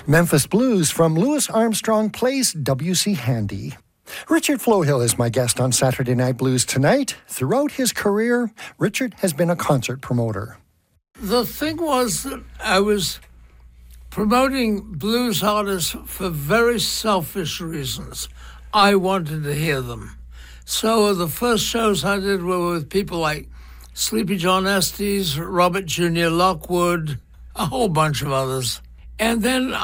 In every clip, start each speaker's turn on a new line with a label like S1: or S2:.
S1: Memphis Blues from Louis Armstrong plays W.C. Handy. Richard Flohill is my guest on Saturday Night Blues tonight. Throughout his career, Richard has been a concert promoter.
S2: The thing was that I was promoting blues artists for very selfish reasons. I wanted to hear them. So the first shows I did were with people like Sleepy John Estes, Robert Jr. Lockwood, a whole bunch of others. And then in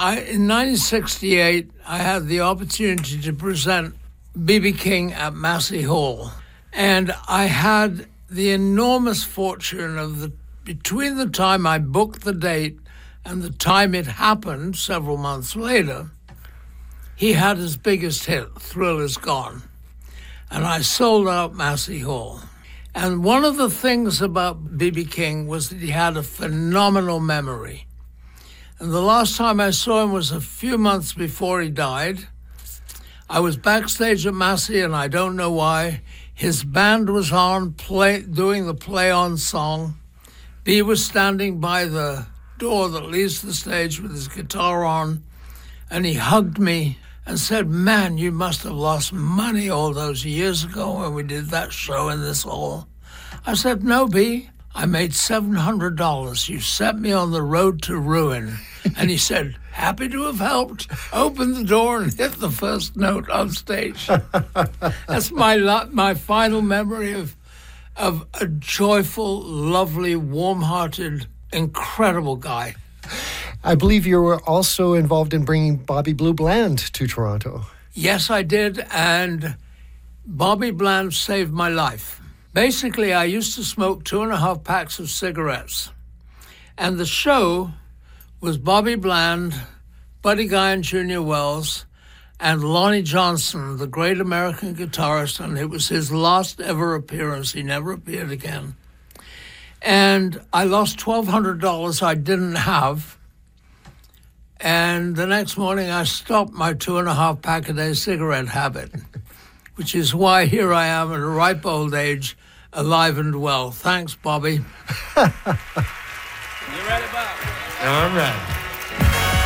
S2: 1968, I had the opportunity to present B.B. King at Massey Hall. And I had the enormous fortune of between the time I booked the date and the time it happened several months later, he had his biggest hit, Thrill Is Gone. And I sold out Massey Hall. And one of the things about B.B. King was that he had a phenomenal memory. And the last time I saw him was a few months before he died. I was backstage at Massey, and I don't know why. His band was on, doing the play-on song. B was standing by the door that leads to the stage with his guitar on, and he hugged me and said, "Man, you must have lost money all those years ago when we did that show in this hall." I said, "No, B, I made $700. You set me on the road to ruin." And he said, "Happy to have helped." Opened the door and hit the first note on stage. That's my final memory of a joyful, lovely, warm-hearted, incredible guy.
S1: I believe you were also involved in bringing Bobby Blue Bland to Toronto.
S2: Yes, I did, and Bobby Bland saved my life. Basically, I used to smoke 2.5 packs of cigarettes, and the show was Bobby Bland, Buddy Guy and Junior Wells, and Lonnie Johnson, the great American guitarist, and it was his last ever appearance. He never appeared again. And I lost $1,200 I didn't have, and the next morning I stopped my 2.5 pack a day cigarette habit, which is why here I am at a ripe old age, alive and well. Thanks, Bobby.
S3: You ready, Bob?
S1: All right.